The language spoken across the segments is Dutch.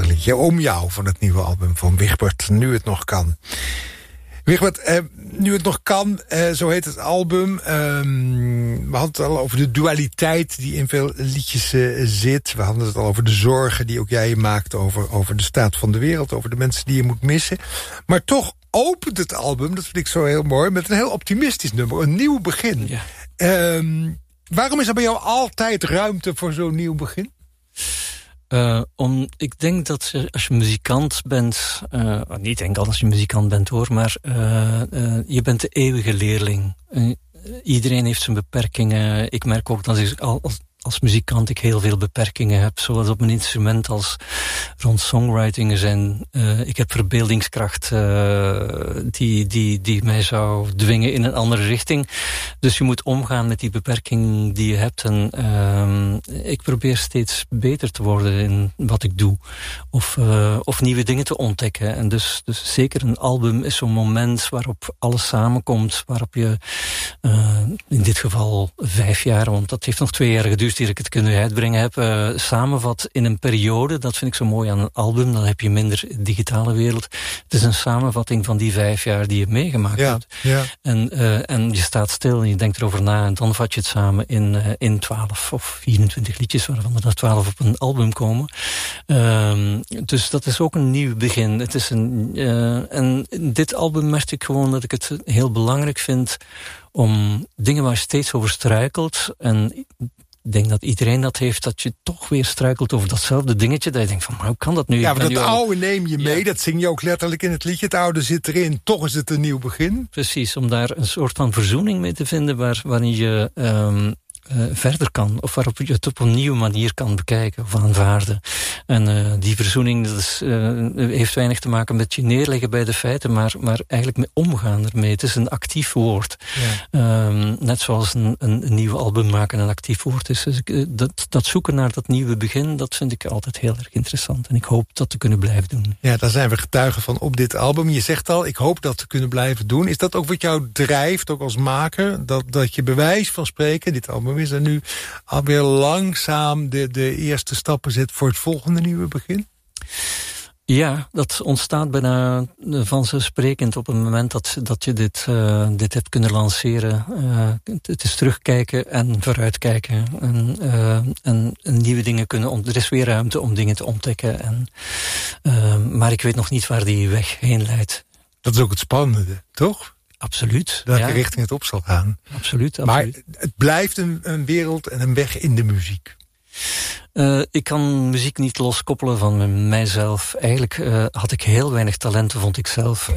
liedje Om jou van het nieuwe album van Wigbert, Nu het nog kan. Wigbert, Nu het nog kan, zo heet het album. We hadden het al over de dualiteit die in veel liedjes zit. We hadden het al over de zorgen die ook jij je maakt over de staat van de wereld, over de mensen die je moet missen. Maar toch opent het album, dat vind ik zo heel mooi, met een heel optimistisch nummer. Een nieuw begin. Ja. Waarom is er bij jou altijd ruimte voor zo'n nieuw begin? Ik denk dat als je muzikant bent, niet enkel als je muzikant bent hoor, maar je bent de eeuwige leerling. Iedereen heeft zijn beperkingen. Ik merk ook dat ik als muzikant ik heel veel beperkingen heb, zowel op mijn instrument als rond songwriting. Ik heb verbeeldingskracht die mij zou dwingen in een andere richting. Dus je moet omgaan met die beperking die je hebt. En ik probeer steeds beter te worden in wat ik doe. Of nieuwe dingen te ontdekken. En dus zeker een album is zo'n moment waarop alles samenkomt. Waarop je in dit geval 5 jaar, want dat heeft nog 2 jaar geduurd die ik het kunnen uitbrengen heb, samenvat in een periode. Dat vind ik zo mooi aan een album. Dan heb je minder digitale wereld. Het is een samenvatting van die 5 jaar die je meegemaakt hebt. Ja. En je staat stil en je denkt erover na en dan vat je het samen in 12 of 24 liedjes, waarvan er 12 op een album komen. Dus dat is ook een nieuw begin. Het is en dit album merk ik gewoon dat ik het heel belangrijk vind om dingen waar je steeds over struikelt. En ik denk dat iedereen dat heeft, dat je toch weer struikelt over datzelfde dingetje. Dat je denkt van, maar hoe kan dat nu? Ja, want het oude neem je mee, dat zing je ook letterlijk in het liedje. Het oude zit erin, toch is het een nieuw begin. Precies, om daar een soort van verzoening mee te vinden waarin je verder kan. Of waarop je het op een nieuwe manier kan bekijken of aanvaarden. En die verzoening heeft weinig te maken met je neerleggen bij de feiten, maar eigenlijk mee omgaan ermee. Het is een actief woord. Ja. Net zoals een nieuw album maken een actief woord is. Dus dat zoeken naar dat nieuwe begin, dat vind ik altijd heel erg interessant. En ik hoop dat te kunnen blijven doen. Ja, daar zijn we getuigen van op dit album. Je zegt al, ik hoop dat te kunnen blijven doen. Is dat ook wat jou drijft, ook als maker? Dat je bewijs van spreken, dit album is er nu alweer langzaam de eerste stappen zet voor het volgende nieuwe begin? Ja, dat ontstaat bijna vanzelfsprekend op het moment dat je dit hebt kunnen lanceren. Het is terugkijken en vooruitkijken. En nieuwe dingen kunnen. Er is weer ruimte om dingen te ontdekken. Maar ik weet nog niet waar die weg heen leidt. Dat is ook het spannende, toch? Absoluut. Welke richting het op zal gaan. Absoluut. Maar het blijft een wereld en een weg in de muziek. Ik kan muziek niet loskoppelen van mijzelf. Eigenlijk had ik heel weinig talenten, vond ik zelf.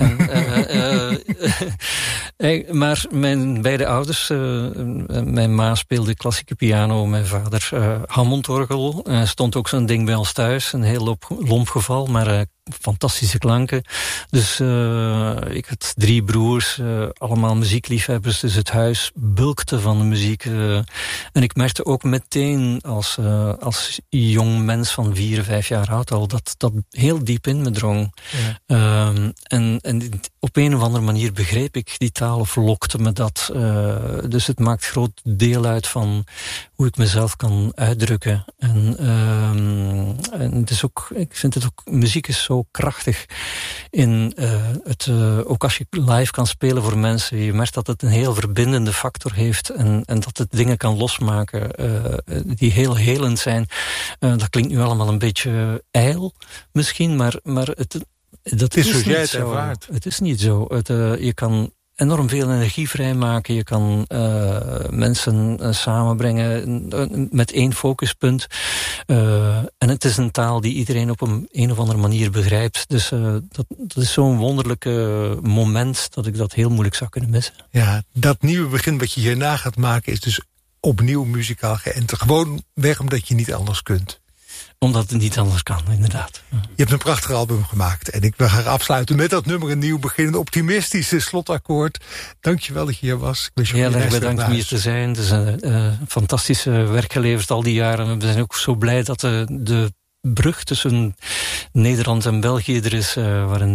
Maar mijn beide ouders, mijn ma speelde klassieke piano, mijn vader Hammondorgel. Stond ook zo'n ding bij ons thuis, een heel lomp geval, maar fantastische klanken. Dus ik had 3 broers, allemaal muziekliefhebbers, dus het huis bulkte van de muziek. En ik merkte ook meteen als jong mens van 4, 5 jaar oud al, dat heel diep in me drong. Ja. En op een of andere manier begreep ik die taal of lokte me dat. Dus het maakt groot deel uit van hoe ik mezelf kan uitdrukken. En het is ook, ik vind het ook, muziek is zo krachtig in ook als je live kan spelen voor mensen. Je merkt dat het een heel verbindende factor heeft en dat het dingen kan losmaken die heel helend zijn. Dat klinkt nu allemaal een beetje ijl misschien, maar dat is zoals jij niet het zo. ervaart. Het is niet zo. Je kan enorm veel energie vrijmaken. Je kan mensen samenbrengen met 1 focuspunt. En het is een taal die iedereen op een of andere manier begrijpt. Dus dat is zo'n wonderlijk moment dat ik dat heel moeilijk zou kunnen missen. Ja, dat nieuwe begin wat je hierna gaat maken is dus opnieuw muzikaal geënt. Gewoon weg omdat je niet anders kunt. Omdat het niet anders kan, inderdaad. Je hebt een prachtig album gemaakt. En ik wil graag afsluiten met dat nummer, een nieuw begin. Een optimistische slotakkoord. Dankjewel dat je hier was. Heel erg bedankt om hier te zijn. Het is een fantastische werk geleverd al die jaren. We zijn ook zo blij dat de brug tussen Nederland en België er is. Waarin